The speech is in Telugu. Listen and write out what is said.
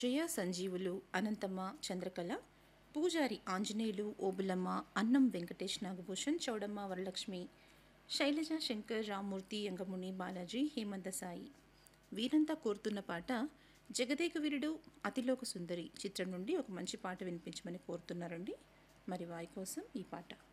జయ సంజీవులు అనంతమ్మ చంద్రకళ, పూజారి ఆంజనేయులు ఓబులమ్మ, అన్నం వెంకటేష్ నాగభూషణ్, చౌడమ్మ వరలక్ష్మి, శైలజ శంకర్, రామ్మూర్తి, యంగముని, బాలాజీ, హేమంత సాయి వీరంతా కోరుతున్న పాట జగదేక వీరుడు అతిలోక సుందరి చిత్రం నుండి ఒక మంచి పాట వినిపించమని కోరుతున్నారండి. మరి వారి కోసం ఈ పాట.